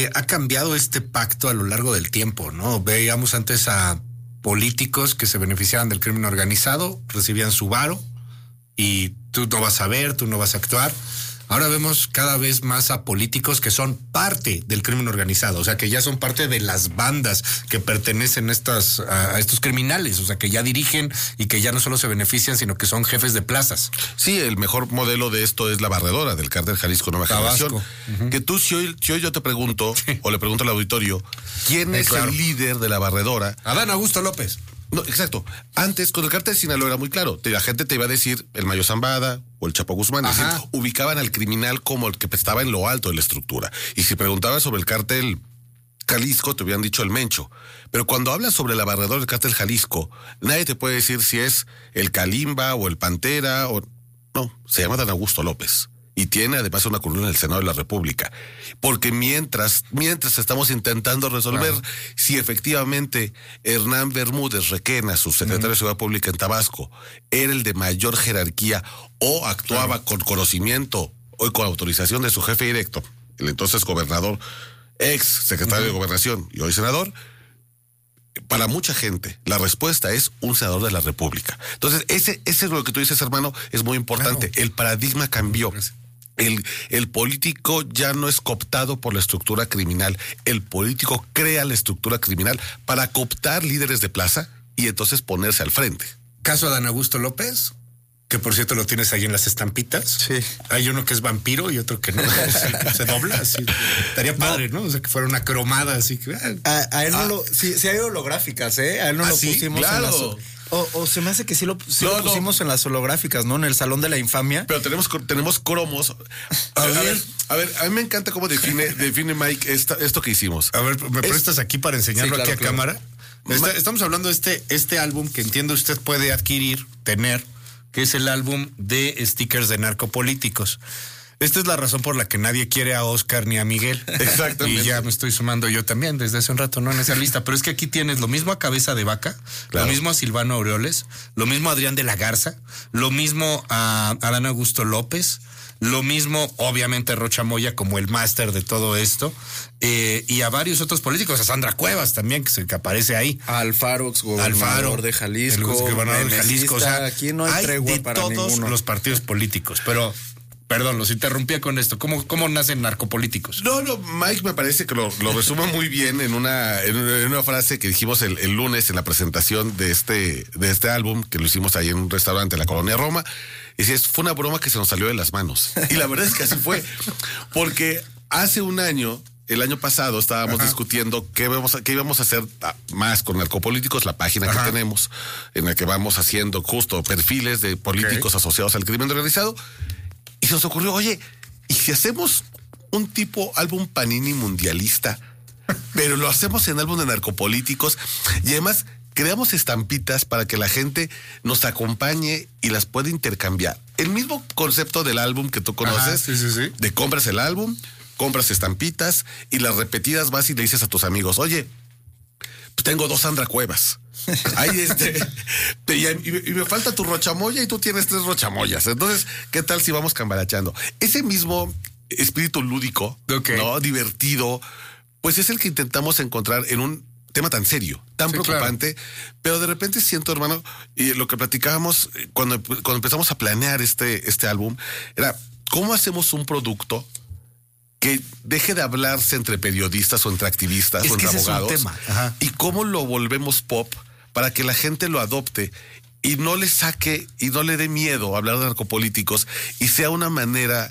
ha cambiado este pacto a lo largo del tiempo, ¿no? Veíamos antes a políticos que se beneficiaban del crimen organizado, recibían su varo y tú no vas a ver, tú no vas a actuar. Ahora vemos cada vez más a políticos que son parte del crimen organizado, o sea, que ya son parte de las bandas que pertenecen a estos criminales, o sea, que ya dirigen y que ya no solo se benefician, sino que son jefes de plazas. Sí, el mejor modelo de esto es la barredora del Cártel Jalisco Nueva Generación. Que tú, si hoy yo te pregunto, o le pregunto al auditorio, ¿quién es el líder de la barredora? Adán Augusto López. No, exacto. Antes, con el Cártel de Sinaloa era muy claro. La gente te iba a decir el Mayo Zambada o el Chapo Guzmán. Es decir, ubicaban al criminal como el que estaba en lo alto de la estructura. Y si preguntabas sobre el Cártel Jalisco, te hubieran dicho el Mencho. Pero cuando hablas sobre la barredora del Cártel Jalisco, nadie te puede decir si es el Kalimba o el Pantera o... No, se llama Adán Augusto López. Y tiene además una columna en el Senado de la República. Porque mientras estamos intentando resolver si efectivamente Hernán Bermúdez Requena, subsecretario de Seguridad Pública en Tabasco, era el de mayor jerarquía o actuaba con conocimiento o con autorización de su jefe directo, el entonces gobernador, ex secretario de Gobernación y hoy senador, para mucha gente, la respuesta es un senador de la República. Entonces, ese es lo que tú dices, hermano, es muy importante. El paradigma cambió. El político ya no es cooptado por la estructura criminal. El político crea la estructura criminal para cooptar líderes de plaza y entonces ponerse al frente. Caso Adán Augusto López, que por cierto lo tienes ahí en las estampitas. Sí. Hay uno que es vampiro y otro que no. Se dobla así. Estaría padre, ¿no? O sea, que fuera una cromada así. A él no lo... Sí hay holográficas, ¿eh? A él no lo pusimos claro. en las... O se me hace que lo pusimos en las holográficas, ¿no? En el Salón de la Infamia. Pero tenemos cromos. A ver, a mí me encanta cómo define Mike esto que hicimos. A ver, ¿me prestas aquí para enseñarlo aquí a cámara? Estamos hablando de este álbum que entiendo usted puede tener, que es el álbum de stickers de narcopolíticos. Esta es la razón por la que nadie quiere a Oscar ni a Miguel. Exactamente. Y ya me estoy sumando yo también desde hace un rato, ¿no? En esa lista. Pero es que aquí tienes lo mismo a Cabeza de Vaca, lo mismo a Silvano Aureoles, lo mismo a Adrián de la Garza, lo mismo a Adán Augusto López, lo mismo, obviamente, a Rocha Moya como el máster de todo esto, y a varios otros políticos, a Sandra Cuevas también, que aparece ahí. A Alfaro, exgobernador de Jalisco. El gobernador de Jalisco. O sea, aquí no hay tregua de para todos ninguno. los partidos políticos, pero... Perdón, los interrumpía con esto. ¿Cómo nacen narcopolíticos? No, Mike me parece que lo resume muy bien en una frase que dijimos el lunes en la presentación de este álbum, que lo hicimos ahí en un restaurante en la Colonia Roma. Y decía, fue una broma que se nos salió de las manos. Y la verdad es que así fue. Porque hace un año, el año pasado, estábamos discutiendo qué íbamos a hacer más con Narcopolíticos, la página que tenemos, en la que vamos haciendo justo perfiles de políticos asociados al crimen organizado. Y se nos ocurrió, oye, ¿y si hacemos un tipo álbum Panini mundialista, pero lo hacemos en álbum de narcopolíticos y además creamos estampitas para que la gente nos acompañe y las pueda intercambiar? El mismo concepto del álbum que tú conoces, de compras el álbum, compras estampitas y las repetidas vas y le dices a tus amigos, oye, pues tengo 2 Sandra Cuevas. Ahí y me falta tu rochamoya y tú tienes 3 rochamoyas. Entonces, ¿qué tal si vamos cambarachando? Ese mismo espíritu lúdico, ¿no? Divertido, pues es el que intentamos encontrar en un tema tan serio, tan preocupante, pero de repente siento, hermano, y lo que platicábamos cuando empezamos a planear este álbum, era ¿cómo hacemos un producto que deje de hablarse entre periodistas o entre activistas o entre abogados? Es un tema. Y cómo lo volvemos pop para que la gente lo adopte y no le saque y no le dé miedo hablar de narcopolíticos y sea una manera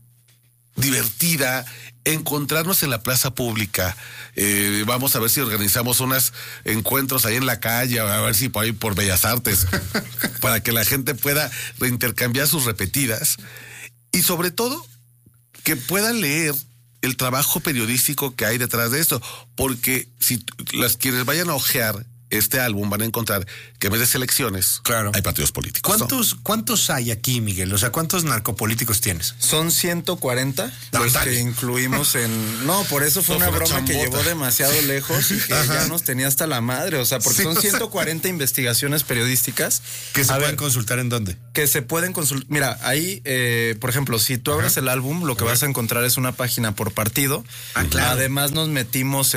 divertida, encontrarnos en la plaza pública. Vamos a ver si organizamos unos encuentros ahí en la calle, a ver si por ahí por Bellas Artes, para que la gente pueda reintercambiar sus repetidas y sobre todo que puedan leer el trabajo periodístico que hay detrás de esto, porque si quienes vayan a ojear este álbum van a encontrar que en vez de selecciones hay partidos políticos. ¿Cuántos hay aquí, Miguel? O sea, ¿cuántos narcopolíticos tienes? Son 140 los que incluimos en... No, por eso fue una broma que llevó demasiado lejos y que ya nos tenía hasta la madre. O sea, porque son 140 investigaciones periodísticas. ¿Que se pueden consultar en dónde? Que se pueden consultar. Mira, ahí, por ejemplo, si tú abres el álbum, lo que vas a encontrar es una página por partido. Claro. Además, nos metimos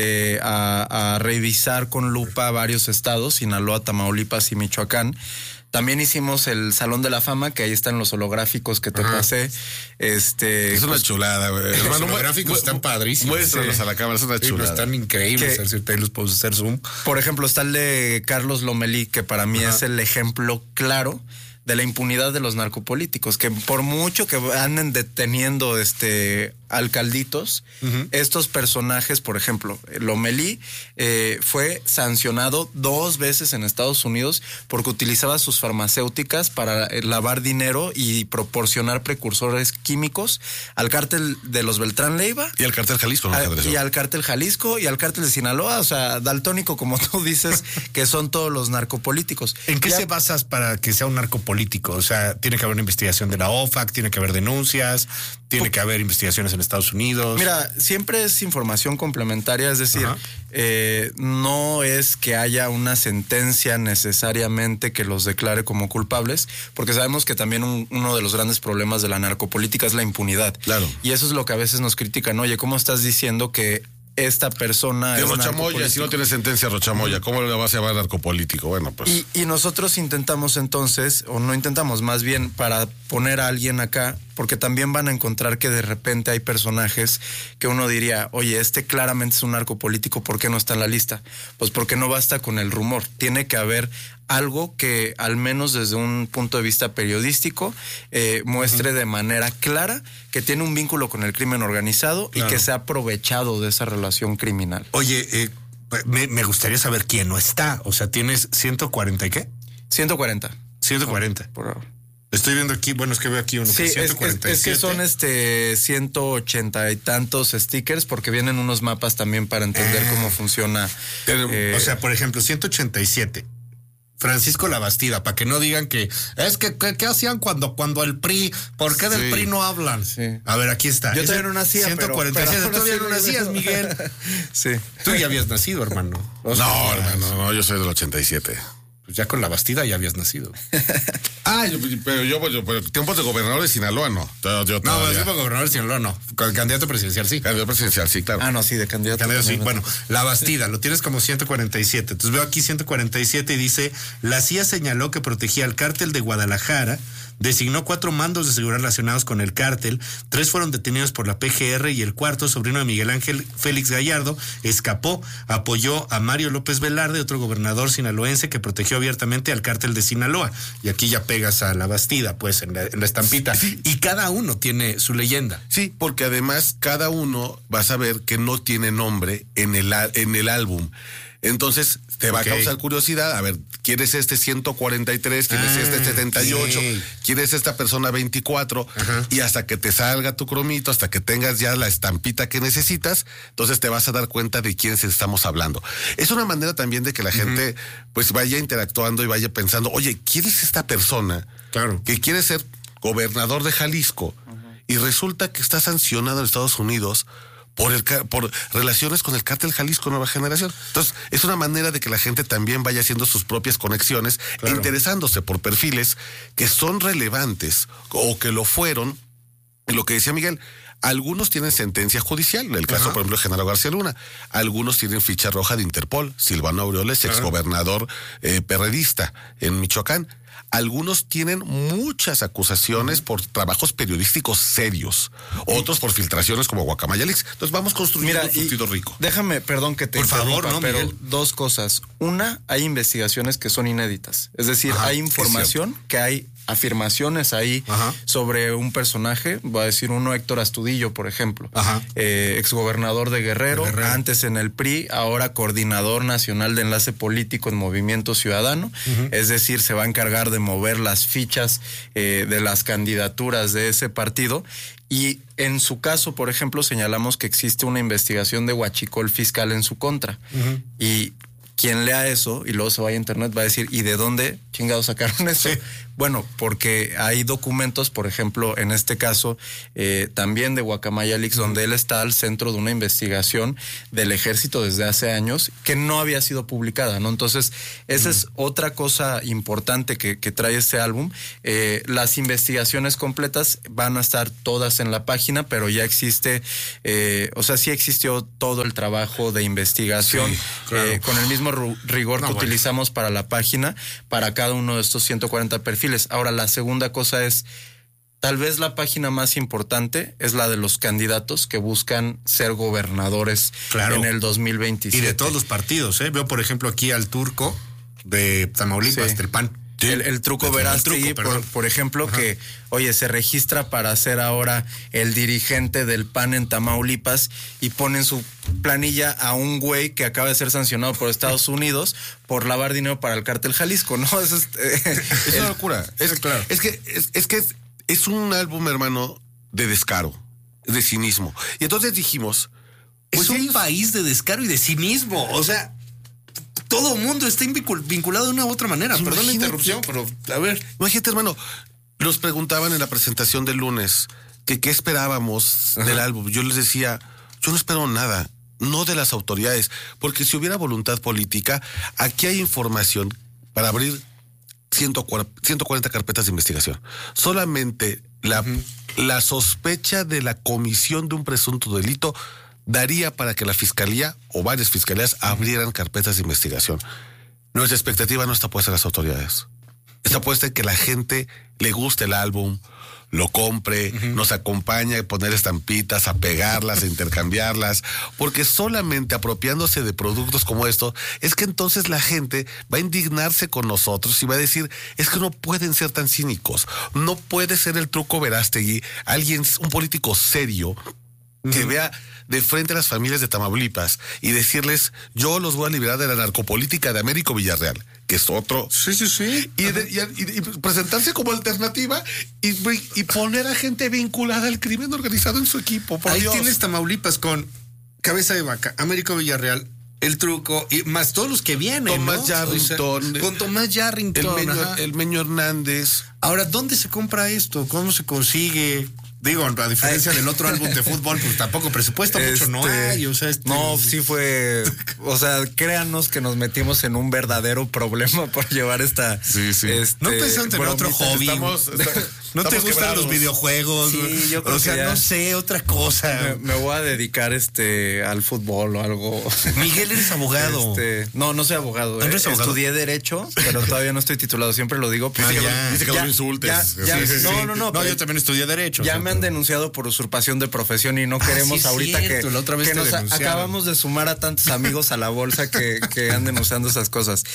a revisar con lupa varios estados, Sinaloa, Tamaulipas y Michoacán. También hicimos el Salón de la Fama, que ahí están los holográficos que te pasé. Es una chulada, güey. Los holográficos están padrísimos. Muéstralos a la cámara, es una chulada. Están increíbles. Si ustedes los puedo hacer zoom. Por ejemplo, está el de Carlos Lomelí, que para mí es el ejemplo claro de la impunidad de los narcopolíticos, que por mucho que anden deteniendo alcalditos, estos personajes, por ejemplo, Lomelí fue sancionado 2 veces en Estados Unidos porque utilizaba sus farmacéuticas para lavar dinero y proporcionar precursores químicos al cártel de los Beltrán Leiva. Y al cártel Jalisco, ¿no? Y al cártel Jalisco y al cártel de Sinaloa, o sea, daltónico, como tú dices, que son todos los narcopolíticos. ¿En qué se basas para que sea un narcopolítico? O sea, tiene que haber una investigación de la OFAC, tiene que haber denuncias, tiene que haber investigaciones en Estados Unidos. Mira, siempre es información complementaria, es decir, no es que haya una sentencia necesariamente que los declare como culpables, porque sabemos que también uno de los grandes problemas de la narcopolítica es la impunidad. Claro. Y eso es lo que a veces nos critican. Oye, ¿cómo estás diciendo que esta persona es Rochamoya? Si no tiene sentencia Rochamoya, ¿cómo le vas a llamar narcopolítico? Bueno, pues. Y nosotros intentamos entonces, o no intentamos, más bien para poner a alguien acá, porque también van a encontrar que de repente hay personajes que uno diría, oye, claramente es un narcopolítico, ¿por qué no está en la lista? Pues porque no basta con el rumor, tiene que haber algo que al menos desde un punto de vista periodístico muestre de manera clara que tiene un vínculo con el crimen organizado y que se ha aprovechado de esa relación criminal. Oye, me gustaría saber quién no está. O sea, ¿tienes 140 y qué? 140. 140. Por ahora. Estoy viendo aquí, bueno, es que veo aquí uno sí, que 147. Es que son 180 y tantos stickers porque vienen unos mapas también para entender cómo funciona. O sea, por ejemplo, 187. Francisco Labastida, para que no digan que es que ¿qué hacían cuando el PRI? ¿Por qué del PRI no hablan? Sí. A ver, aquí está. Yo todavía no nacía, 147. Tú todavía no nacías, Miguel. Sí. Tú ya habías nacido, hermano. No, hermano, no, yo soy del 87. Pues ya con Labastida ya habías nacido. Pero tiempos de gobernador de Sinaloa, no. No, tiempo de gobernador de Sinaloa, no. Con candidato presidencial, sí. Candidato presidencial, sí, claro. Ah, no, sí, de candidato. Sí. Bueno, Labastida, lo tienes como 147. Entonces veo aquí 147 y dice, la CIA señaló que protegía al cártel de Guadalajara, designó 4 mandos de seguridad relacionados con el cártel, 3 fueron detenidos por la PGR y el cuarto, sobrino de Miguel Ángel Félix Gallardo, escapó, apoyó a Mario López Velarde, otro gobernador sinaloense que protegió abiertamente al cártel de Sinaloa. Y aquí ya pegas a Labastida, pues, en la estampita. Sí. Y cada uno tiene su leyenda. Sí, porque además cada uno vas a ver que no tiene nombre en el álbum. Entonces te va a causar curiosidad. A ver, ¿quién es este 143? ¿Quién es este 78? ¿Quién es esta persona 24? Y hasta que te salga tu cromito, hasta que tengas ya la estampita que necesitas, entonces te vas a dar cuenta de quiénes estamos hablando. Es una manera también de que la gente pues vaya interactuando y vaya pensando, oye, ¿quién es esta persona que quiere ser gobernador de Jalisco? Y resulta que está sancionado en Estados Unidos por relaciones con el cártel Jalisco Nueva Generación. Entonces, es una manera de que la gente también vaya haciendo sus propias conexiones, interesándose por perfiles que son relevantes o que lo fueron. Y lo que decía Miguel, algunos tienen sentencia judicial, el caso, por ejemplo, de Genaro García Luna. Algunos tienen ficha roja de Interpol. Silvano Aureoles, exgobernador perredista en Michoacán. Algunos tienen muchas acusaciones por trabajos periodísticos serios, otros por filtraciones como Guacamaya Leaks. Entonces vamos construyendo un surtido rico. Déjame, perdón que te por favor, no, pero Miguel. 2 cosas. Una, hay investigaciones que son inéditas. Es decir, hay información que hay afirmaciones ahí sobre un personaje. Voy a decir uno, Héctor Astudillo, por ejemplo, exgobernador de Guerrero, antes en el PRI, ahora coordinador nacional de enlace político en Movimiento Ciudadano. Es decir, se va a encargar de mover las fichas de las candidaturas de ese partido. Y en su caso, por ejemplo, señalamos que existe una investigación de huachicol fiscal en su contra. Y quien lea eso y luego se vaya a internet va a decir, ¿y de dónde chingados sacaron eso? Sí. Bueno, porque hay documentos, por ejemplo, en este caso, también de Guacamaya Leaks, donde él está al centro de una investigación del ejército desde hace años que no había sido publicada, ¿no? Entonces, esa es otra cosa importante que trae este álbum. Las investigaciones completas van a estar todas en la página, pero ya existe, sí existió todo el trabajo de investigación, sí, claro, con el mismo rigor que utilizamos para la página, para cada uno de estos 140 perfiles. Ahora, la segunda cosa es, tal vez la página más importante es la de los candidatos que buscan ser gobernadores, claro, en el 2027. Y de todos los partidos, ¿eh? Veo, por ejemplo, aquí al Turco de Tamaulipas, sí, del PAN. El Truco Verástegui, por ejemplo, ajá, que, oye, se registra para ser ahora el dirigente del PAN en Tamaulipas y pone en su planilla a un güey que acaba de ser sancionado por Estados Unidos por lavar dinero para el cártel Jalisco, ¿no? Es una locura. Claro. Es que es un álbum, hermano, de descaro, de cinismo. Y entonces dijimos... Pues es un país de descaro y de cinismo, o sea... Todo el mundo está vinculado de una u otra manera. Imagínate, perdón la interrupción, pero a ver. Imagínate, hermano, nos preguntaban en la presentación del lunes que qué esperábamos, ajá, del álbum. Yo les decía, yo no espero nada, no de las autoridades, porque si hubiera voluntad política, aquí hay información para abrir 140 carpetas de investigación. Solamente la sospecha de la comisión de un presunto delito daría para que la fiscalía o varias fiscalías abrieran carpetas de investigación. Nuestra expectativa no está puesta en las autoridades. Está puesta en que la gente le guste el álbum, lo compre, nos acompañe a poner estampitas, a pegarlas, a intercambiarlas, porque solamente apropiándose de productos como estos, es que entonces la gente va a indignarse con nosotros y va a decir, es que no pueden ser tan cínicos, no puede ser el Truco Verástegui, un político serio, que vea de frente a las familias de Tamaulipas y decirles, yo los voy a liberar de la narcopolítica de Américo Villarreal, que es otro. Sí. Y presentarse como alternativa y poner a gente vinculada al crimen organizado en su equipo. Ahí Dios. Tienes Tamaulipas con Cabeza de Vaca, Américo Villarreal, el Truco, y más todos los que vienen, Tomás Yarrington. O sea, con Tomás Yarrington. El Meño Hernández. Ahora, ¿dónde se compra esto? ¿Cómo se consigue? Digo, a diferencia del otro álbum de fútbol, pues tampoco presupuesto mucho no hay, o sea... No, sí fue... O sea, créanos que nos metimos en un verdadero problema por llevar esta... Sí. No pensando en otro hobby. ¿No te gustan los videojuegos? Sí, yo creo que no sé, otra cosa. Me voy a dedicar al fútbol o algo. Miguel, eres abogado. No soy abogado. ¿No eres abogado? Estudié Derecho, pero todavía no estoy titulado. Siempre lo digo. Dice que no me insultes. No, yo también estudié Derecho. Ya me han denunciado por usurpación de profesión y no queremos ahorita cierto, la otra vez que nos acabamos de sumar a tantos amigos a la bolsa que anden usando esas cosas.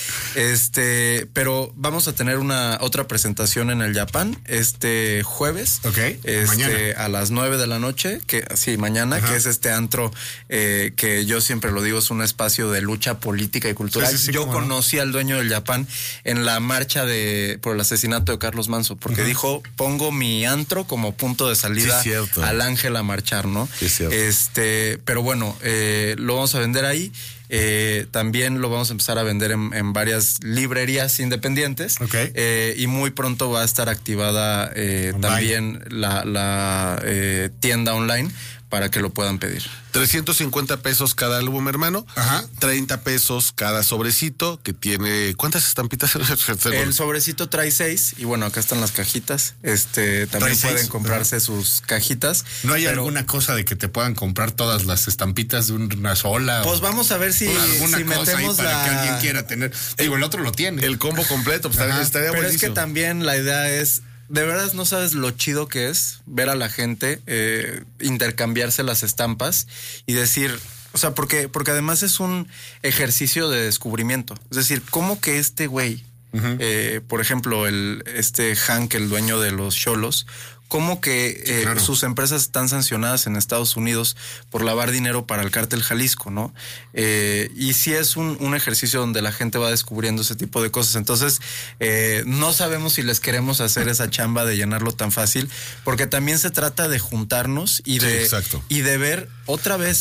Pero vamos a tener otra presentación en el Japan jueves. Mañana. A las 9 de la noche, mañana, ajá, que es este antro que yo siempre lo digo, es un espacio de lucha política y cultural. Sí, yo conocí al dueño del Japan en la marcha por el asesinato de Carlos Manso, porque dijo, pongo mi antro como punto de salida al ángel a marchar, ¿no? Sí, pero bueno, lo vamos a vender ahí. También lo vamos a empezar a vender en varias librerías independientes. Y muy pronto va a estar activada también la tienda online para que lo puedan pedir. 350 pesos cada álbum, hermano. Ajá. 30 pesos cada sobrecito, que tiene... ¿Cuántas estampitas? El sobrecito trae 6 y bueno, acá están las cajitas. También pueden comprarse sus cajitas. ¿No hay alguna cosa de que te puedan comprar todas las estampitas de una sola? Pues vamos a ver si metemos para que alguien quiera tener. Digo, el otro lo tiene. El combo completo, pues estaría pero buenísimo. Es que también la idea es... De verdad no sabes lo chido que es ver a la gente intercambiarse las estampas y decir, o sea, porque además es un ejercicio de descubrimiento. Es decir, ¿cómo que este güey, por ejemplo, Hank, el dueño de los Xolos, cómo que claro, sus empresas están sancionadas en Estados Unidos por lavar dinero para el cártel Jalisco, ¿no? Y sí es un ejercicio donde la gente va descubriendo ese tipo de cosas. Entonces, no sabemos si les queremos hacer esa chamba de llenarlo tan fácil, porque también se trata de juntarnos y de ver otra vez,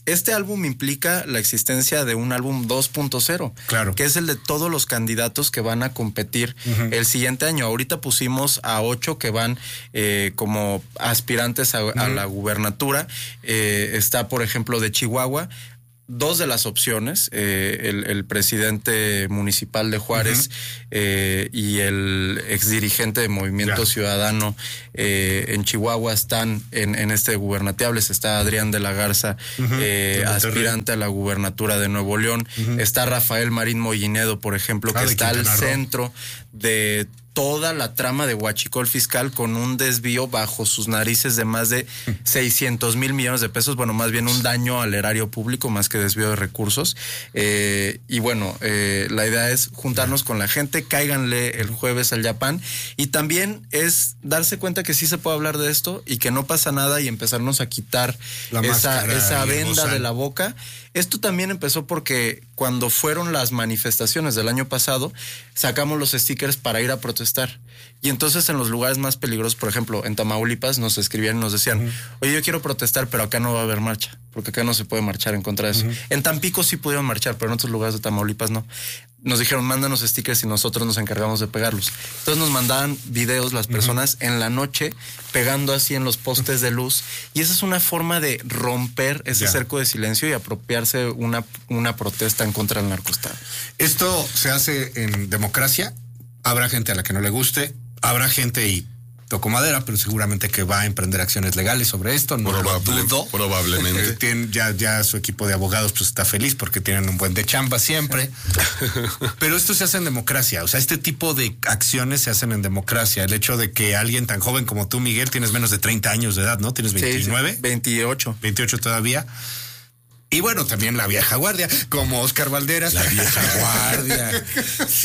este álbum implica la existencia de un álbum 2.0, claro, que es el de todos los candidatos que van a competir el siguiente año. Ahorita pusimos a 8 que van como aspirantes a la gubernatura. Está, por ejemplo, de Chihuahua. 2 de las opciones, el presidente municipal de Juárez y el exdirigente de Movimiento Ciudadano en Chihuahua están en este gubernatiables. Está Adrián de la Garza, aspirante a la gubernatura de Nuevo León. Está Rafael Marín Mollinedo, por ejemplo, que está al centro de toda la trama de huachicol fiscal, con un desvío bajo sus narices de más de 600 mil millones de pesos. Bueno, más bien un daño al erario público más que desvío de recursos. Y bueno, la idea es juntarnos con la gente, cáiganle el jueves al Yapán, y también es darse cuenta que sí se puede hablar de esto y que no pasa nada, y empezarnos a quitar esa venda de la boca. Esto también empezó porque cuando fueron las manifestaciones del año pasado, sacamos los stickers para ir a protestar. Y entonces en los lugares más peligrosos, por ejemplo, en Tamaulipas, nos escribían y nos decían, oye, yo quiero protestar, pero acá no va a haber marcha, porque acá no se puede marchar en contra de eso. En Tampico sí pudieron marchar, pero en otros lugares de Tamaulipas no. Nos dijeron, mándanos stickers y nosotros nos encargamos de pegarlos. Entonces nos mandaban videos las personas en la noche pegando así en los postes de luz, y esa es una forma de romper ese cerco de silencio y apropiarse una protesta en contra del narcoestado. Esto se hace en democracia. Habrá gente a la que no le guste, habrá gente, y toco madera, pero seguramente que va a emprender acciones legales sobre esto. No lo dudo. Probablemente. Ya su equipo de abogados pues está feliz porque tienen un buen de chamba siempre. Pero esto se hace en democracia. O sea, este tipo de acciones se hacen en democracia. El hecho de que alguien tan joven como tú, Miguel, tienes menos de 30 años de edad, ¿no? ¿Tienes 29? Sí, 28. 28 todavía. Y bueno, también la vieja guardia, como Oscar Valderas. La vieja guardia. Sí,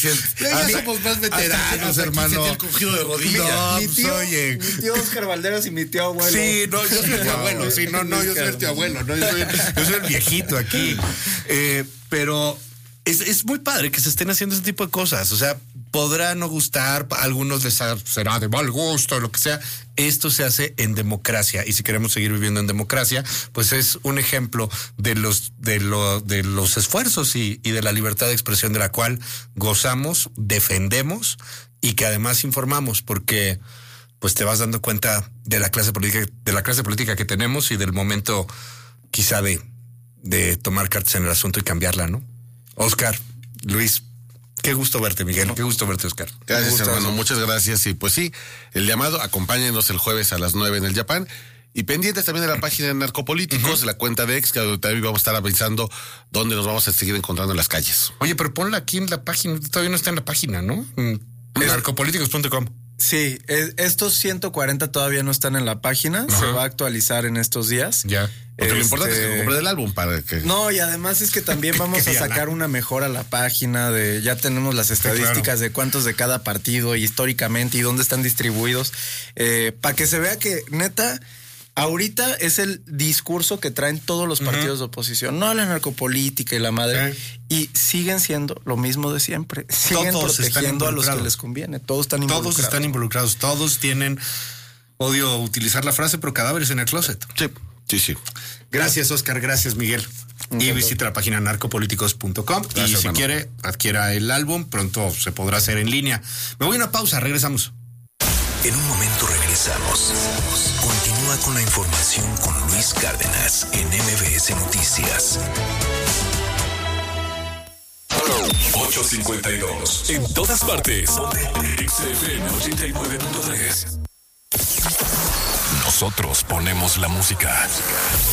somos más veteranos, hermano. El cogido de rodillas. No, mi tío Oscar Valderas y mi tío abuelo. Sí, no, yo soy el tío abuelo. Sí, yo soy el tío abuelo. No, yo soy el viejito aquí. Pero es muy padre que se estén haciendo ese tipo de cosas. O sea, podrá no gustar, a algunos les será de mal gusto, lo que sea. Esto se hace en democracia, y si queremos seguir viviendo en democracia, pues es un ejemplo de los esfuerzos y de la libertad de expresión de la cual gozamos, defendemos, y que además informamos, porque pues te vas dando cuenta de la clase política que tenemos, y del momento quizá de tomar cartas en el asunto y cambiarla, ¿no? Oscar, Luis, qué gusto verte, Miguel. Qué gusto verte, Oscar. Gracias, hermano. Muchas gracias. Y pues sí, el llamado, acompáñenos el jueves a las 9 en el Yapán. Y pendientes también de la página de Narcopolíticos, la cuenta de X, que también vamos a estar avisando dónde nos vamos a seguir encontrando en las calles. Oye, pero ponla aquí en la página. Todavía no está en la página, ¿no? Narcopolíticos.com. Sí, estos 140 todavía no están en la página. Se va a actualizar en estos días. Ya. Porque lo importante es que compre el álbum para que... No, y además es que también vamos a sacar una mejora a la página. Ya tenemos las estadísticas de cuántos de cada partido, y históricamente, y dónde están distribuidos. Para que se vea que, neta, ahorita es el discurso que traen todos los partidos de oposición. No la narcopolítica y la madre. Y siguen siendo lo mismo de siempre. Siguen todos protegiendo a los que les conviene. Todos están involucrados. Todos están involucrados. Todos tienen, odio utilizar la frase, pero cadáveres en el closet. Sí. Gracias, Oscar. Gracias, Miguel. Y visite la página narcopolíticos.com. Y si quiere, adquiera el álbum. Pronto se podrá hacer en línea. Me voy a una pausa. Regresamos. En un momento regresamos. Continúa con la información con Luis Cárdenas en MBS Noticias. 8:52. En todas partes. XFM 89.3. Nosotros ponemos la música.